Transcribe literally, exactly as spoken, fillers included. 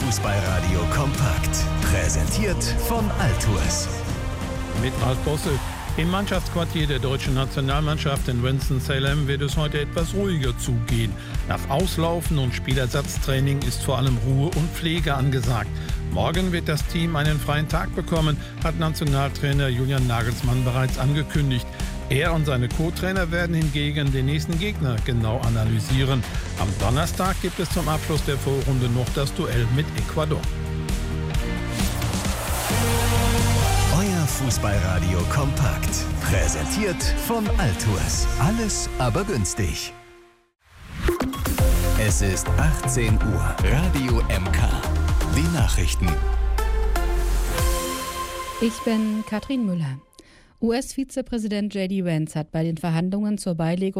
Fußballradio kompakt. Präsentiert von Altours. Mit Ralf Bosse. Im Mannschaftsquartier der deutschen Nationalmannschaft in Winston-Salem wird es heute etwas ruhiger zugehen. Nach Auslaufen und Spielersatztraining ist vor allem Ruhe und Pflege angesagt. Morgen wird das Team einen freien Tag bekommen, hat Nationaltrainer Julian Nagelsmann bereits angekündigt. Er und seine Co-Trainer werden hingegen den nächsten Gegner genau analysieren. Am Donnerstag gibt es zum Abschluss der Vorrunde noch das Duell mit Ecuador. Euer Fußballradio kompakt. Präsentiert von Altours. Alles aber günstig. Es ist achtzehn Uhr. Radio M K. Die Nachrichten. Ich bin Katrin Müller. U S-Vizepräsident J D Vance hat bei den Verhandlungen zur Beilegung